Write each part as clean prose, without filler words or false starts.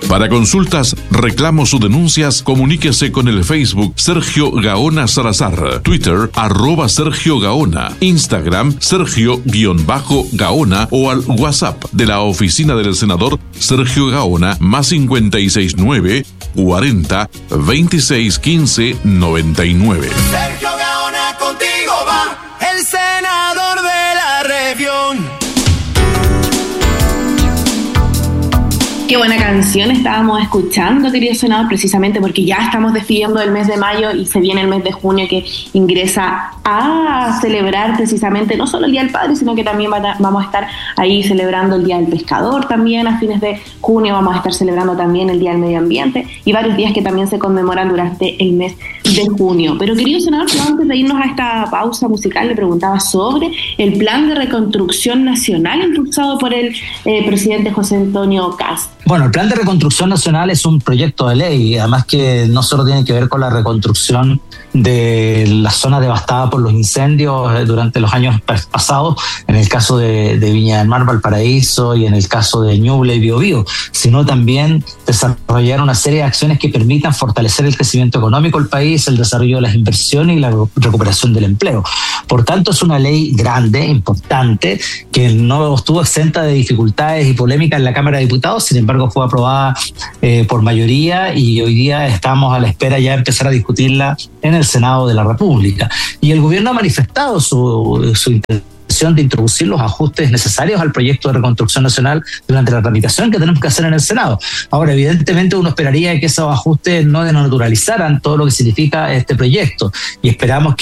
Para consultas, reclamos o denuncias, comuníquese con el Facebook Sergio Gaona Salazar, Twitter @Sergio Gaona, Instagram Sergio_Gaona o al WhatsApp de la oficina del senador Sergio Gaona +569 40 26 15 99. Sergio Gaona, contigo va el senador de la región. Qué buena canción estábamos escuchando, querido senador, precisamente porque ya estamos despidiendo el mes de mayo y se viene el mes de junio, que ingresa a celebrar precisamente no solo el Día del Padre, sino que también vamos a estar ahí celebrando el Día del Pescador también a fines de junio. Vamos a estar celebrando también el Día del Medio Ambiente y varios días que también se conmemoran durante el mes de junio. Pero querido senador, antes de irnos a esta pausa musical, le preguntaba sobre el plan de reconstrucción nacional impulsado por el presidente José Antonio Kast. Bueno, el Plan de Reconstrucción Nacional es un proyecto de ley, además que no solo tiene que ver con la reconstrucción de la zona devastada por los incendios durante los años pasados, en el caso de Viña del Mar, Valparaíso, y en el caso de Ñuble y Biobío, sino también desarrollar una serie de acciones que permitan fortalecer el crecimiento económico del país, el desarrollo de las inversiones y la recuperación del empleo. Por tanto, es una ley grande, importante, que no estuvo exenta de dificultades y polémicas en la Cámara de Diputados. Sin embargo, fue aprobada por mayoría y hoy día estamos a la espera ya de empezar a discutirla en el Senado de la República. Y el gobierno ha manifestado su intención de introducir los ajustes necesarios al proyecto de reconstrucción nacional durante la tramitación que tenemos que hacer en el Senado. Ahora, evidentemente uno esperaría que esos ajustes no desnaturalizaran todo lo que significa este proyecto, y esperamos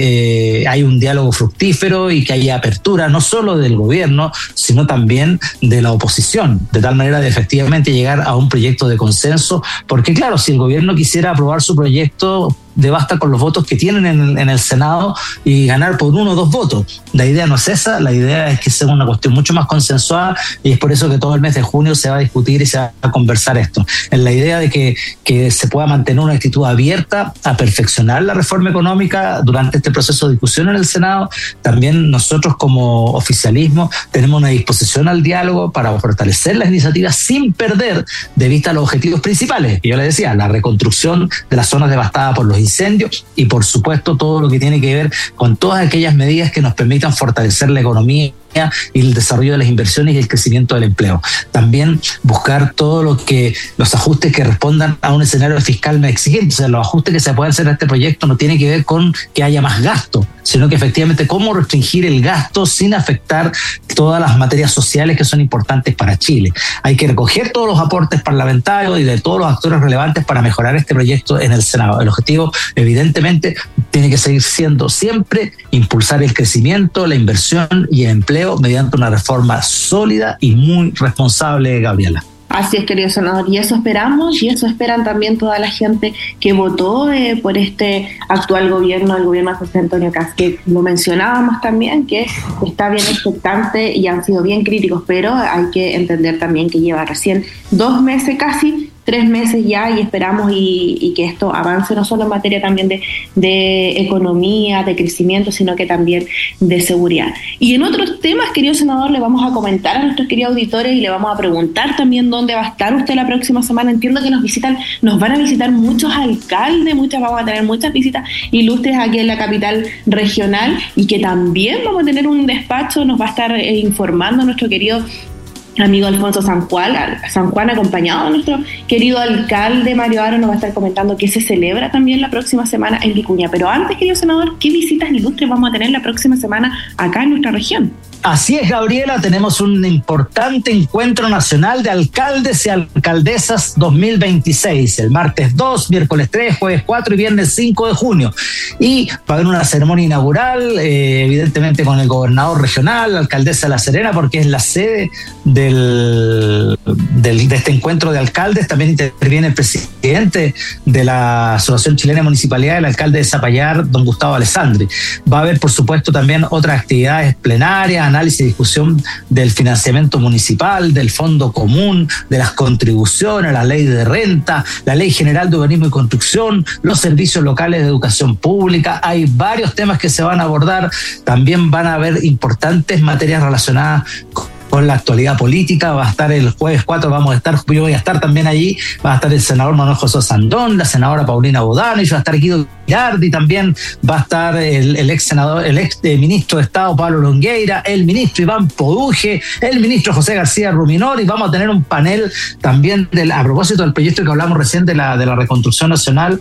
que haya un diálogo fructífero y que haya apertura no solo del gobierno, sino también de la oposición, de tal manera de efectivamente llegar a un proyecto de consenso, porque claro, si el gobierno quisiera aprobar su proyecto, basta con los votos que tienen en el Senado y ganar por 1 o 2 votos. La idea no es esa, la idea es que sea una cuestión mucho más consensuada, y es por eso que todo el mes de junio se va a discutir y se va a conversar esto. En la idea de que se pueda mantener una actitud abierta a perfeccionar la reforma económica durante este proceso de discusión en el Senado. También nosotros como oficialismo tenemos una disposición al diálogo para fortalecer las iniciativas sin perder de vista los objetivos principales. Y yo le decía, la reconstrucción de las zonas devastadas por los incendios y, por supuesto, todo lo que tiene que ver con todas aquellas medidas que nos permitan fortalecer la economía y el desarrollo de las inversiones y el crecimiento del empleo. También buscar los ajustes que respondan a un escenario fiscal más exigente. O sea, los ajustes que se pueden hacer a este proyecto no tienen que ver con que haya más gasto, sino que efectivamente cómo restringir el gasto sin afectar todas las materias sociales que son importantes para Chile. Hay que recoger todos los aportes parlamentarios y de todos los actores relevantes para mejorar este proyecto en el Senado. El objetivo, evidentemente, tiene que seguir siendo siempre impulsar el crecimiento, la inversión y el empleo mediante una reforma sólida y muy responsable, Gabriela. Así es, querido senador, y eso esperamos, y eso esperan también toda la gente que votó por este actual gobierno, el gobierno de José Antonio Kast, que lo mencionábamos también, que está bien expectante y han sido bien críticos, pero hay que entender también que lleva recién 2 meses casi, 3 meses ya, y esperamos y que esto avance no solo en materia también de economía, de crecimiento, sino que también de seguridad. Y en otros temas, querido senador, le vamos a comentar a nuestros queridos auditores y le vamos a preguntar también dónde va a estar usted la próxima semana. Entiendo que nos van a visitar muchos alcaldes, vamos a tener muchas visitas ilustres aquí en la capital regional, y que también vamos a tener un despacho, nos va a estar informando nuestro querido amigo Alfonso San Juan, acompañado de nuestro querido alcalde Mario Aro, nos va a estar comentando qué se celebra también la próxima semana en Vicuña. Pero antes, querido senador, ¿qué visitas ilustres vamos a tener la próxima semana acá en nuestra región? Así es, Gabriela, tenemos un importante encuentro nacional de alcaldes y alcaldesas 2026, el martes 2, miércoles 3, jueves 4 y viernes 5 de junio. Y va a haber una ceremonia inaugural, evidentemente con el gobernador regional, la alcaldesa de La Serena, porque es la sede de este encuentro de alcaldes. También interviene el presidente de la Asociación Chilena de Municipalidades, el alcalde de Zapallar, don Gustavo Alessandri. Va a haber, por supuesto, también otras actividades plenarias, análisis y discusión del financiamiento municipal, del fondo común, de las contribuciones, la ley de renta, la ley general de urbanismo y construcción, los servicios locales de educación pública. Hay varios temas que se van a abordar. También van a haber importantes materias relacionadas con con la actualidad política. Va a estar el jueves 4, yo voy a estar también allí, va a estar el senador Manuel José Sandón, la senadora Paulina Bodanovich, va a estar Guido Girardi, también va a estar el ex ministro de Estado Pablo Longueira, el ministro Iván Poduje, el ministro José García Ruminor, y vamos a tener un panel también a propósito del proyecto que hablamos recién de la reconstrucción nacional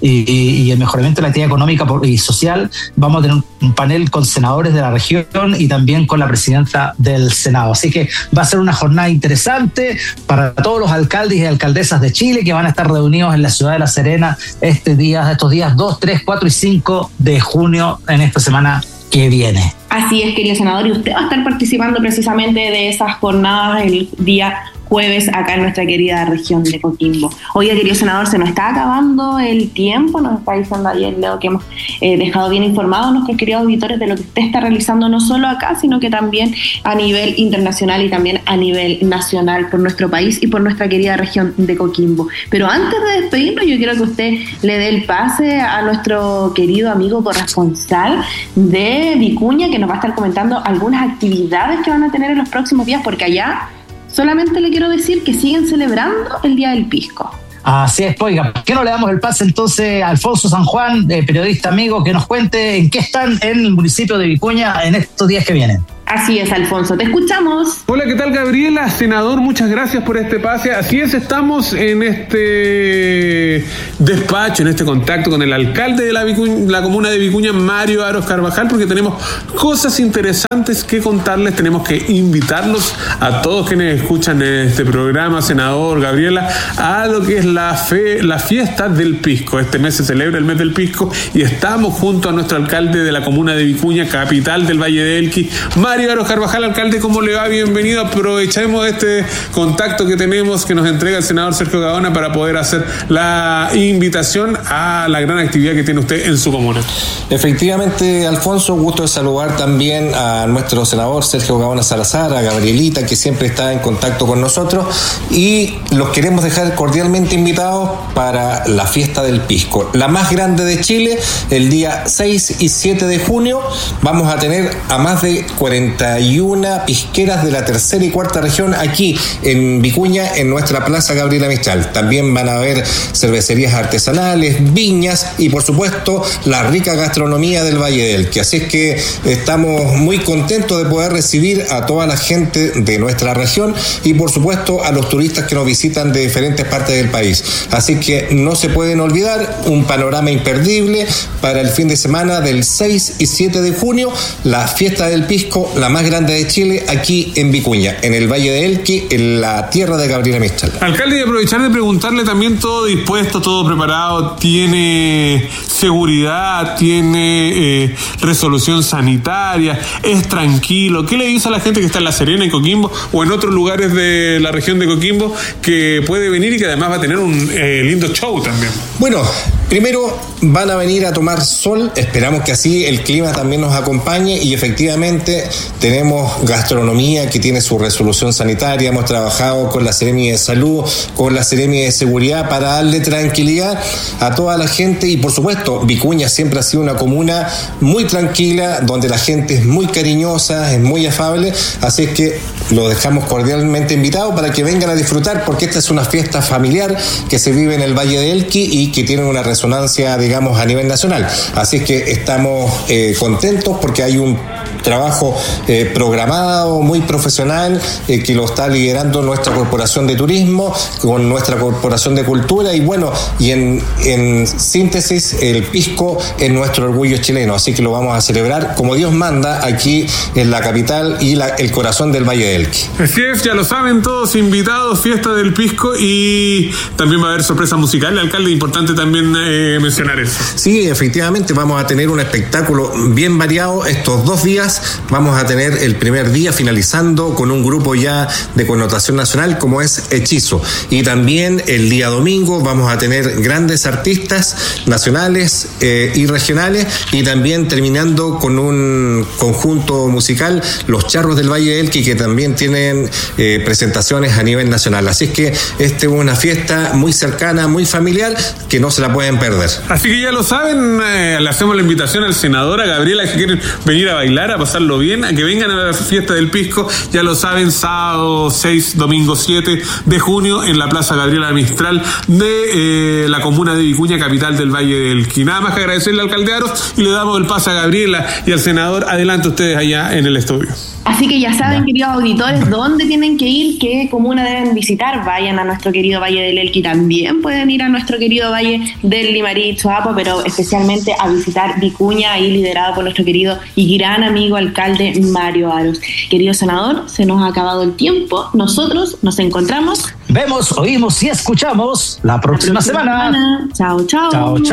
y el mejoramiento de la actividad económica y social. Vamos a tener un panel con senadores de la región y también con la presidenta del Senado. Así que va a ser una jornada interesante para todos los alcaldes y alcaldesas de Chile que van a estar reunidos en la ciudad de La Serena estos días 2, 3, 4 y 5 de junio en esta semana que viene. Así es, querido senador, y usted va a estar participando precisamente de esas jornadas el día jueves acá en nuestra querida región de Coquimbo. Oiga, querido senador, se nos está acabando el tiempo, nos está diciendo ayer Leo que hemos dejado bien informados a nuestros queridos auditores de lo que usted está realizando no solo acá, sino que también a nivel internacional y también a nivel nacional por nuestro país y por nuestra querida región de Coquimbo. Pero antes de despedirnos, yo quiero que usted le dé el pase a nuestro querido amigo corresponsal de Vicuña, que nos va a estar comentando algunas actividades que van a tener en los próximos días, porque allá solamente le quiero decir que siguen celebrando el Día del Pisco. Así es, oiga, ¿por qué no le damos el pase entonces a Alfonso San Juan, periodista amigo, que nos cuente en qué están en el municipio de Vicuña en estos días que vienen? Así es, Alfonso, te escuchamos. Hola, ¿qué tal, Gabriela? Senador, muchas gracias por este pase. Así es, estamos en este despacho, en este contacto con el alcalde de la comuna de Vicuña, Mario Aros Carvajal, porque tenemos cosas interesantes que contarles. Tenemos que invitarlos a todos quienes escuchan este programa, senador, Gabriela, a lo que es la fiesta del pisco. Este mes se celebra el mes del pisco y estamos junto a nuestro alcalde de la comuna de Vicuña, capital del Valle de Elqui, Mario Aros Carvajal. Alcalde, ¿cómo le va? Bienvenido. Aprovechemos este contacto que tenemos, que nos entrega el senador Sergio Gaona, para poder hacer la invitación a la gran actividad que tiene usted en su comuna. Efectivamente, Alfonso, gusto de saludar también a nuestro senador Sergio Gaona Salazar, a Gabrielita, que siempre está en contacto con nosotros, y los queremos dejar cordialmente invitados para la fiesta del pisco, la más grande de Chile. El día 6 y 7 de junio vamos a tener a más de 41 pisqueras de la tercera y cuarta región aquí en Vicuña, en nuestra Plaza Gabriela Mistral. También van a haber cervecerías artesanales, viñas y, por supuesto, la rica gastronomía del Valle del Elqui. Así es que estamos muy contentos de poder recibir a toda la gente de nuestra región y, por supuesto, a los turistas que nos visitan de diferentes partes del país. Así que no se pueden olvidar, un panorama imperdible para el fin de semana del 6 y 7 de junio, la fiesta del pisco, la más grande de Chile, aquí en Vicuña, en el Valle de Elqui, en la tierra de Gabriela Mistral. Alcalde, y aprovechar de preguntarle también, todo dispuesto, todo preparado, ¿tiene seguridad, tiene resolución sanitaria, es tranquilo? ¿Qué le dice a la gente que está en La Serena, en Coquimbo o en otros lugares de la región de Coquimbo, que puede venir y que además va a tener un lindo show también? Bueno, primero van a venir a tomar sol, esperamos que así el clima también nos acompañe, y efectivamente tenemos gastronomía que tiene su resolución sanitaria. Hemos trabajado con la Seremi de Salud, con la Seremi de Seguridad, para darle tranquilidad a toda la gente. Y por supuesto, Vicuña siempre ha sido una comuna muy tranquila, donde la gente es muy cariñosa, es muy afable, así es que los dejamos cordialmente invitados para que vengan a disfrutar, porque esta es una fiesta familiar que se vive en el Valle de Elqui y que tiene una resonancia, digamos, a nivel nacional. Así es que estamos contentos porque hay un trabajo programado, muy profesional, que lo está liderando nuestra Corporación de Turismo con nuestra Corporación de Cultura, y bueno, y en síntesis, el pisco es nuestro orgullo chileno, así que lo vamos a celebrar como Dios manda aquí en la capital y el corazón del Valle de Elqui. Así es, ya lo saben todos, invitados, fiesta del pisco, y también va a haber sorpresa musical, alcalde, importante también mencionar eso. Sí, efectivamente, vamos a tener un espectáculo bien variado estos 2 días. Vamos a tener el primer día finalizando con un grupo ya de connotación nacional como es Hechizo, y también el día domingo vamos a tener grandes artistas nacionales y regionales, y también terminando con un conjunto musical, Los Charros del Valle del Elqui, que también tienen presentaciones a nivel nacional. Así es que esta es una fiesta muy cercana, muy familiar, que no se la pueden pueden perder. Así que ya lo saben, le hacemos la invitación al senador, a Gabriela, que quieren venir a bailar, a pasarlo bien, a que vengan a la fiesta del pisco. Ya lo saben, sábado 6, domingo 7 de junio en la Plaza Gabriela Mistral de la comuna de Vicuña, capital del Valle del Elqui. Nada más que agradecerle al alcalde Aros y le damos el pase a Gabriela y al senador. Adelante ustedes allá en el estudio. Así que ya saben, queridos auditores, dónde tienen que ir, qué comuna deben visitar. Vayan a nuestro querido Valle del Elqui, también pueden ir a nuestro querido Valle del Limarí y Choapa, pero especialmente a visitar Vicuña, ahí liderado por nuestro querido y gran amigo alcalde Mario Aros. Querido senador, se nos ha acabado el tiempo. Nosotros nos encontramos, vemos, oímos y escuchamos la próxima semana. Chao, chao. Chao, chao.